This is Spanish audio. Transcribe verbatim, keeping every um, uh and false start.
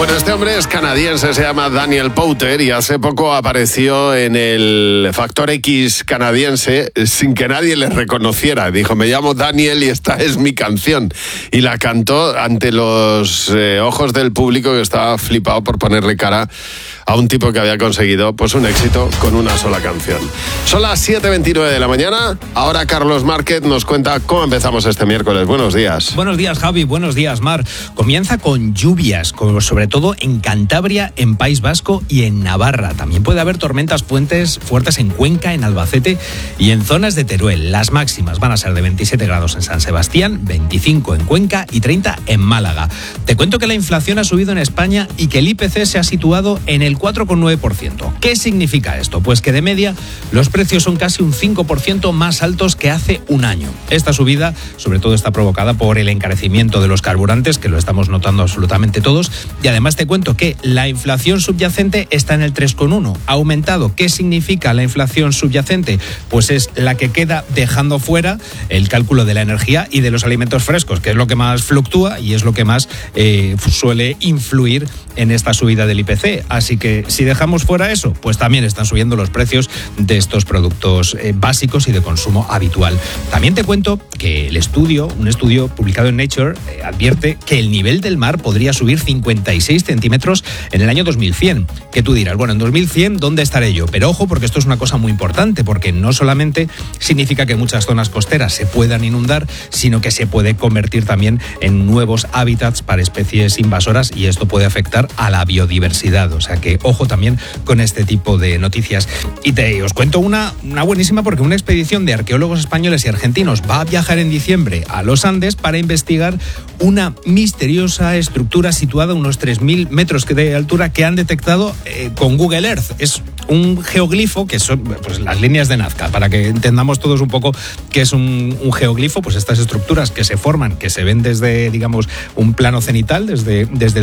Bueno, este hombre es canadiense, se llama Daniel Powter y hace poco apareció en el Factor X canadiense sin que nadie le reconociera. Dijo, me llamo Daniel y esta es mi canción. Y la cantó ante los eh, ojos del público, que estaba flipado por ponerle cara a un tipo que había conseguido pues un éxito con una sola canción. Son las siete veintinueve de la mañana. Ahora Carlos Márquez nos cuenta cómo empezamos este miércoles. Buenos días. Buenos días, Javi. Buenos días, Mar. Comienza con lluvias, sobre todo en Cantabria, en País Vasco y en Navarra. También puede haber tormentas fuertes, fuertes en Cuenca, en Albacete y en zonas de Teruel. Las máximas van a ser de veintisiete grados en San Sebastián, veinticinco en Cuenca y treinta en Málaga. Te cuento que la inflación ha subido en España y que el I P C se ha situado en el cuatro coma nueve por ciento. ¿Qué significa esto? Pues que de media los precios son casi un cinco por ciento más altos que hace un año. Esta subida sobre todo está provocada por el encarecimiento de los carburantes, que lo estamos notando absolutamente todos, y además te cuento que la inflación subyacente está en el tres coma uno. Ha aumentado. ¿Qué significa la inflación subyacente? Pues es la que queda dejando fuera el cálculo de la energía y de los alimentos frescos, que es lo que más fluctúa y es lo que más eh, suele influir en esta subida del I P C. Así que si dejamos fuera eso, pues también están subiendo los precios de estos productos eh, básicos y de consumo habitual. También te cuento que el estudio, un estudio publicado en Nature, eh, advierte que el nivel del mar podría subir cincuenta y seis centímetros en el año dos mil cien. Que tú dirás, bueno, en dos mil cien, ¿dónde estaré yo? Pero ojo, porque esto es una cosa muy importante, porque no solamente significa que muchas zonas costeras se puedan inundar, sino que se puede convertir también en nuevos hábitats para especies invasoras y esto puede afectar a la biodiversidad. O sea que ojo también con este tipo de noticias. Y te os cuento una, una buenísima, porque una expedición de arqueólogos españoles y argentinos va a viajar en diciembre a los Andes para investigar una misteriosa estructura situada a unos tres mil metros de altura que han detectado eh, con Google Earth. Es un geoglifo, que son pues, las líneas de Nazca, para que entendamos todos un poco qué es un, un geoglifo, pues estas estructuras que se forman, que se ven desde, digamos, un plano cenital, desde, desde